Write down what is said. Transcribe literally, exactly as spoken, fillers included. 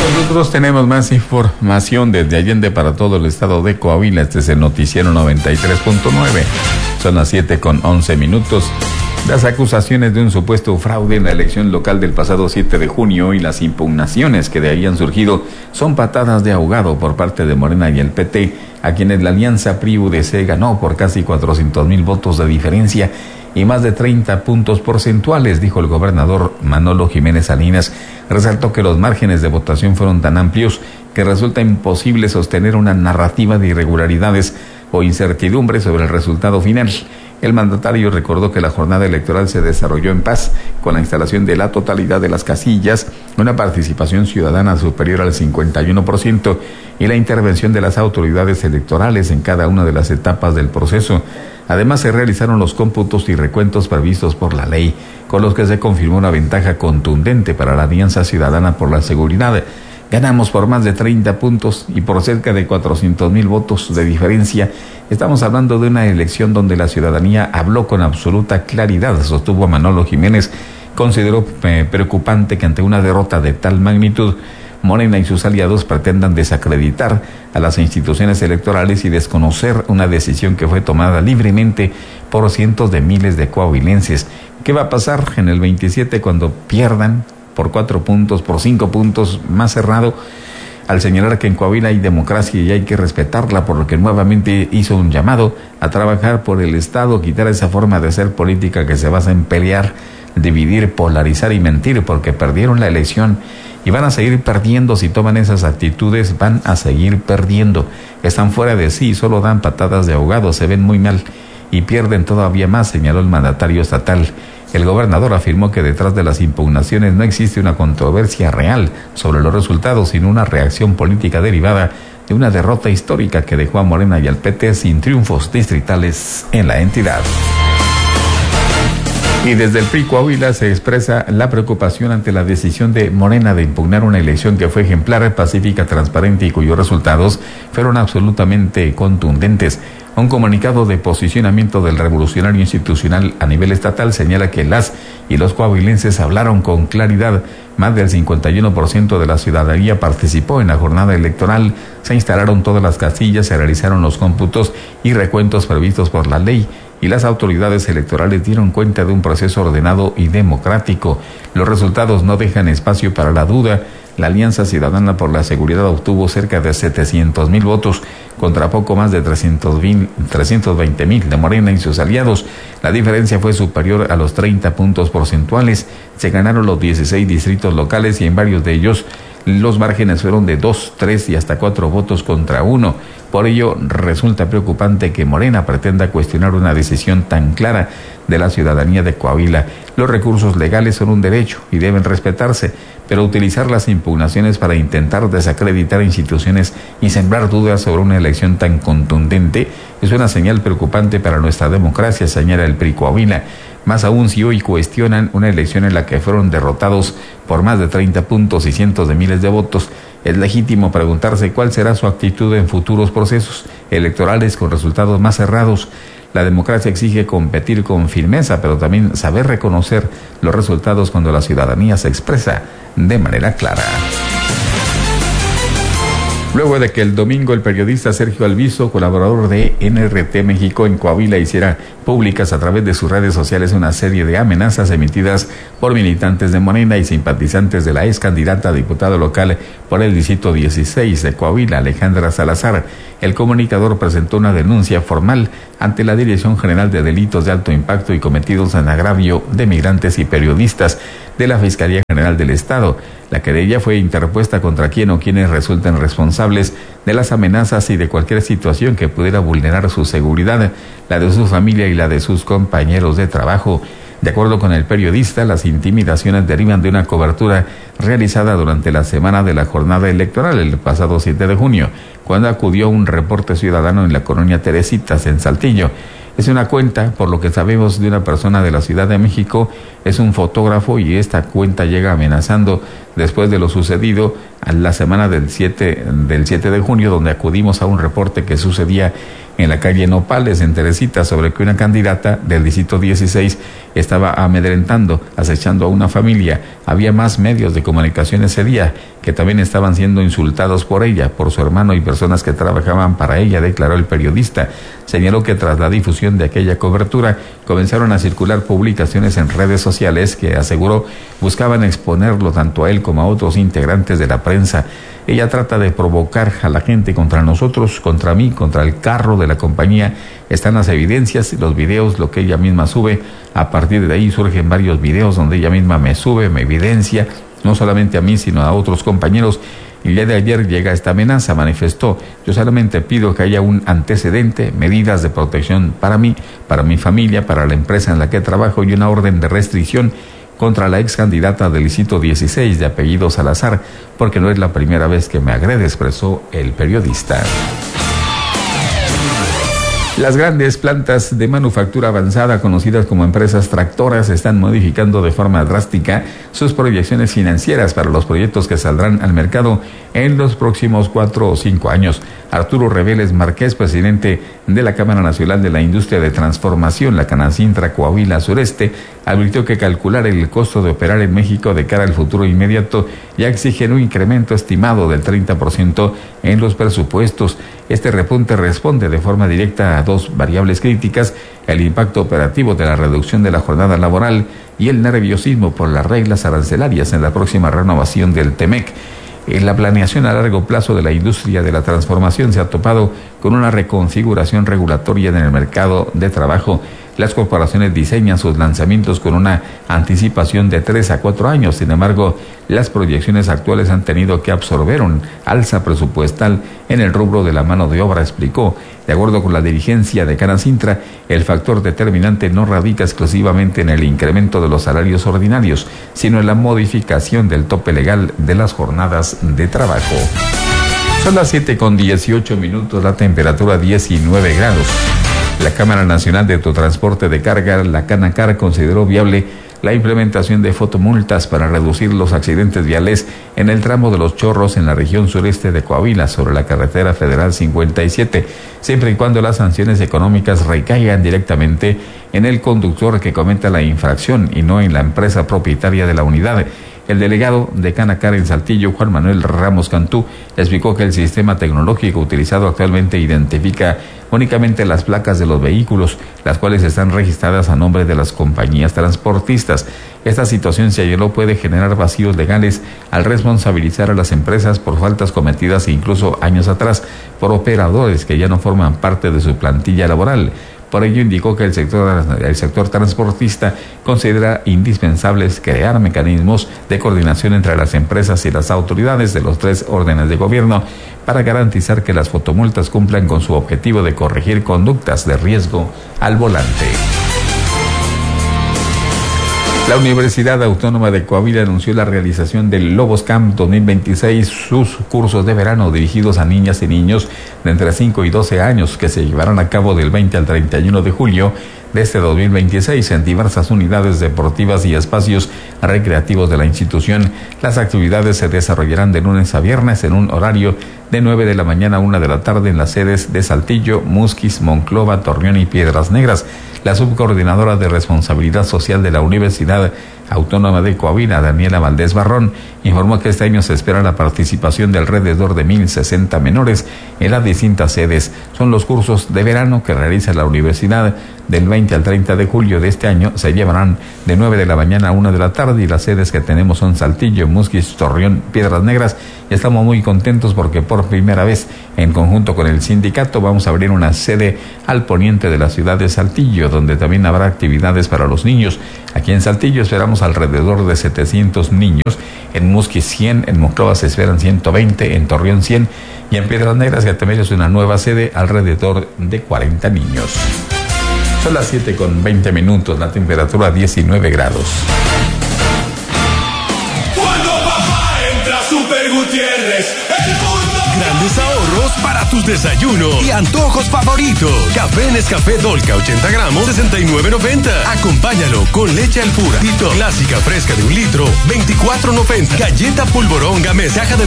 Nosotros tenemos más información desde Allende para todo el estado de Coahuila. Este es el noticiero noventa y tres punto nueve. Son las siete con once minutos. Las acusaciones de un supuesto fraude en la elección local del pasado siete de junio y las impugnaciones que de ahí han surgido son patadas de ahogado por parte de Morena y el P T, a quienes la alianza P R I-U D C ganó por casi cuatrocientos mil votos de diferencia y más de treinta puntos porcentuales, dijo el gobernador Manolo Jiménez Salinas. Resaltó que los márgenes de votación fueron tan amplios que resulta imposible sostener una narrativa de irregularidades o incertidumbre sobre el resultado final. El mandatario recordó que la jornada electoral se desarrolló en paz, con la instalación de la totalidad de las casillas, una participación ciudadana superior al cincuenta y uno por ciento y la intervención de las autoridades electorales en cada una de las etapas del proceso. Además, se realizaron los cómputos y recuentos previstos por la ley, con los que se confirmó una ventaja contundente para la Alianza Ciudadana por la Seguridad. Ganamos por más de treinta puntos y por cerca de cuatrocientos mil votos de diferencia. Estamos hablando de una elección donde la ciudadanía habló con absoluta claridad, sostuvo Manolo Jiménez. Consideró eh, preocupante que ante una derrota de tal magnitud, Morena y sus aliados pretendan desacreditar a las instituciones electorales y desconocer una decisión que fue tomada libremente por cientos de miles de coahuilenses. ¿Qué va a pasar en el veintisiete cuando pierdan por cuatro puntos, por cinco puntos, más cerrado? Al señalar que en Coahuila hay democracia y hay que respetarla, por lo que nuevamente hizo un llamado a trabajar por el Estado, quitar esa forma de hacer política que se basa en pelear, dividir, polarizar y mentir, porque perdieron la elección y van a seguir perdiendo. Si toman esas actitudes, van a seguir perdiendo. Están fuera de sí, solo dan patadas de ahogado, se ven muy mal y pierden todavía más, señaló el mandatario estatal. El gobernador afirmó que detrás de las impugnaciones no existe una controversia real sobre los resultados, sino una reacción política derivada de una derrota histórica que dejó a Morena y al P T sin triunfos distritales en la entidad. Y desde el P R I Coahuila se expresa la preocupación ante la decisión de Morena de impugnar una elección que fue ejemplar, pacífica, transparente y cuyos resultados fueron absolutamente contundentes. Un comunicado de posicionamiento del Revolucionario Institucional a nivel estatal señala que las y los coahuilenses hablaron con claridad. Más del cincuenta y uno por ciento de la ciudadanía participó en la jornada electoral, se instalaron todas las casillas, se realizaron los cómputos y recuentos previstos por la ley, y las autoridades electorales dieron cuenta de un proceso ordenado y democrático. Los resultados no dejan espacio para la duda. La Alianza Ciudadana por la Seguridad obtuvo cerca de setecientos mil votos contra poco más de trescientos veinte mil de Morena y sus aliados. La diferencia fue superior a los treinta puntos porcentuales. Se ganaron los dieciséis distritos locales y en varios de ellos los márgenes fueron de dos, tres y hasta cuatro votos contra uno. Por ello, resulta preocupante que Morena pretenda cuestionar una decisión tan clara de la ciudadanía de Coahuila. Los recursos legales son un derecho y deben respetarse, pero utilizar las impugnaciones para intentar desacreditar instituciones y sembrar dudas sobre una elección tan contundente es una señal preocupante para nuestra democracia, señala el P R I Coahuila. Más aún si hoy cuestionan una elección en la que fueron derrotados por más de treinta puntos y cientos de miles de votos. Es legítimo preguntarse cuál será su actitud en futuros procesos electorales con resultados más cerrados. La democracia exige competir con firmeza, pero también saber reconocer los resultados cuando la ciudadanía se expresa de manera clara. Luego de que el domingo el periodista Sergio Alviso, colaborador de N R T México en Coahuila, hiciera públicas a través de sus redes sociales una serie de amenazas emitidas por militantes de Morena y simpatizantes de la ex candidata a diputado local por el distrito dieciséis de Coahuila, Alejandra Salazar, el comunicador presentó una denuncia formal ante la Dirección General de Delitos de Alto Impacto y Cometidos en Agravio de Migrantes y Periodistas de la Fiscalía General del Estado. La querella fue interpuesta contra quien o quienes resulten responsables de las amenazas y de cualquier situación que pudiera vulnerar su seguridad, la de su familia y la de sus compañeros de trabajo. De acuerdo con el periodista, las intimidaciones derivan de una cobertura realizada durante la semana de la jornada electoral el pasado siete de junio, cuando acudió un reporte ciudadano en la colonia Teresitas, en Saltillo. Es una cuenta, por lo que sabemos, de una persona de la Ciudad de México, es un fotógrafo y esta cuenta llega amenazando después de lo sucedido a la semana del siete, del siete de junio, donde acudimos a un reporte que sucedía en la calle Nopales, en Teresita, sobre que una candidata del distrito dieciséis estaba amedrentando, acechando a una familia. Había más medios de comunicación ese día que también estaban siendo insultados por ella, por su hermano y personas que trabajaban para ella, declaró el periodista. Señaló que tras la difusión de aquella cobertura comenzaron a circular publicaciones en redes sociales que, aseguró, buscaban exponerlo tanto a él como a otros integrantes de la prensa. Ella trata de provocar a la gente contra nosotros, contra mí, contra el carro de la compañía. Están las evidencias, los videos, lo que ella misma sube. A partir de ahí surgen varios videos donde ella misma me sube, me evidencia, no solamente a mí, sino a otros compañeros. El día de ayer llega esta amenaza, manifestó. Yo solamente pido que haya un antecedente, medidas de protección para mí, para mi familia, para la empresa en la que trabajo y una orden de restricción contra la ex candidata del distrito dieciséis de apellido Salazar, porque no es la primera vez que me agrede, expresó el periodista. Las grandes plantas de manufactura avanzada, conocidas como empresas tractoras, están modificando de forma drástica sus proyecciones financieras para los proyectos que saldrán al mercado en los próximos cuatro o cinco años. Arturo Reveles Márquez, presidente de la Cámara Nacional de la Industria de Transformación, la Canacintra Coahuila Sureste, advirtió que calcular el costo de operar en México de cara al futuro inmediato ya exige un incremento estimado del treinta por ciento en los presupuestos. Este repunte responde de forma directa a dos variables críticas: el impacto operativo de la reducción de la jornada laboral y el nerviosismo por las reglas arancelarias en la próxima renovación del TEMEC. En la planeación a largo plazo de la industria de la transformación se ha topado con una reconfiguración regulatoria en el mercado de trabajo. Las corporaciones diseñan sus lanzamientos con una anticipación de tres a cuatro años. Sin embargo, las proyecciones actuales han tenido que absorber un alza presupuestal en el rubro de la mano de obra, explicó. De acuerdo con la dirigencia de Canacintra, el factor determinante no radica exclusivamente en el incremento de los salarios ordinarios, sino en la modificación del tope legal de las jornadas de trabajo. Son las siete con dieciocho minutos, la temperatura diecinueve grados. La Cámara Nacional de Autotransporte de Carga, la Canacar, consideró viable la implementación de fotomultas para reducir los accidentes viales en el tramo de Los Chorros en la región sureste de Coahuila sobre la carretera federal cincuenta y siete, siempre y cuando las sanciones económicas recaigan directamente en el conductor que cometa la infracción y no en la empresa propietaria de la unidad. El delegado de Canacar en Saltillo, Juan Manuel Ramos Cantú, explicó que el sistema tecnológico utilizado actualmente identifica únicamente las placas de los vehículos, las cuales están registradas a nombre de las compañías transportistas. Esta situación, se señaló, puede generar vacíos legales al responsabilizar a las empresas por faltas cometidas incluso años atrás por operadores que ya no forman parte de su plantilla laboral. Por ello, indicó que el sector, el sector transportista considera indispensables crear mecanismos de coordinación entre las empresas y las autoridades de los tres órdenes de gobierno para garantizar que las fotomultas cumplan con su objetivo de corregir conductas de riesgo al volante. La Universidad Autónoma de Coahuila anunció la realización del Lobos Camp dos mil veintiséis, sus cursos de verano dirigidos a niñas y niños de entre cinco y doce años, que se llevarán a cabo del veinte al treinta y uno de julio de este dos mil veintiséis en diversas unidades deportivas y espacios recreativos de la institución. Las actividades se desarrollarán de lunes a viernes en un horario de nueve de la mañana a una de la tarde en las sedes de Saltillo, Musquis, Monclova, Torreón y Piedras Negras. La subcoordinadora de Responsabilidad Social de la Universidad Autónoma de Coahuila, Daniela Valdés Barrón, informó que este año se espera la participación de alrededor de mil sesenta menores en las distintas sedes. Son los cursos de verano que realiza la universidad del veinte al treinta de julio de este año. Se llevarán de nueve de la mañana a una de la tarde y las sedes que tenemos son Saltillo, Musquis, Torreón, Piedras Negras. Y estamos muy contentos porque por primera vez, en conjunto con el sindicato, vamos a abrir una sede al poniente de la ciudad de Saltillo, donde también habrá actividades para los niños. Aquí en Saltillo esperamos alrededor de setecientos niños, en Musquis cien, en Monclova se esperan ciento veinte, en Torreón cien y en Piedras Negras, que también es una nueva sede, alrededor de cuarenta niños. Son las siete con veinte minutos, la temperatura diecinueve grados. Cuando papá entra Super Gutiérrez, el mundo... Grandes ahorros para para tus desayunos y antojos favoritos. Café Nescafé Dolca ochenta gramos, sesenta y nueve noventa. Acompáñalo con leche Alpura, Tito, clásica fresca de un litro, veinticuatro noventa. Galleta Polvorón Gamesa, caja de